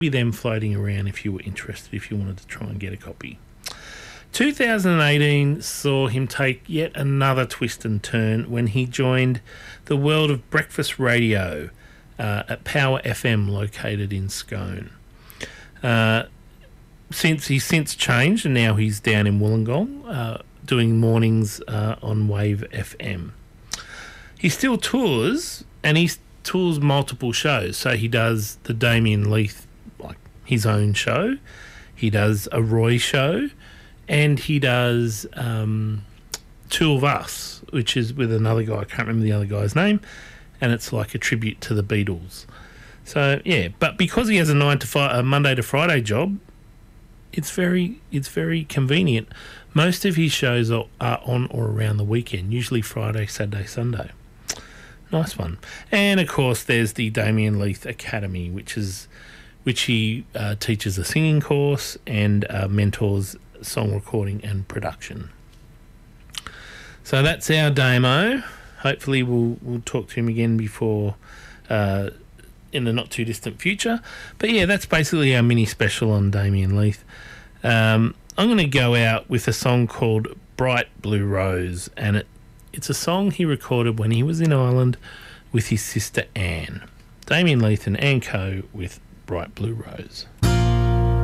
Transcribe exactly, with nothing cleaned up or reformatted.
Be them floating around if you were interested, if you wanted to try and get a copy. two thousand eighteen saw him take yet another twist and turn when he joined the world of breakfast radio uh, at Power F M, located in Scone. Uh, since he's since changed, and now he's down in Wollongong uh, doing mornings uh, on Wave F M. He still tours, and he tours multiple shows. So he does the Damien Leith, like his own show. He does a Roy show, and he does um, Two of Us, which is with another guy. I can't remember the other guy's name, and it's like a tribute to the Beatles. So yeah, but because he has a nine to five, a Monday to Friday job, it's very it's very convenient. Most of his shows are, are on or around the weekend, usually Friday, Saturday, Sunday. Nice one. And of course, there's the Damien Leith Academy, which is which he uh, teaches a singing course and uh, mentors song recording and production. So that's our Damo. Hopefully, we'll we'll talk to him again before. Uh, in the not too distant future. But yeah, that's basically our mini special on Damien Leith. Um, I'm going to go out with a song called Bright Blue Rose, and it, it's a song he recorded when he was in Ireland with his sister Anne. Damien Leith and Anne Coe with Bright Blue Rose.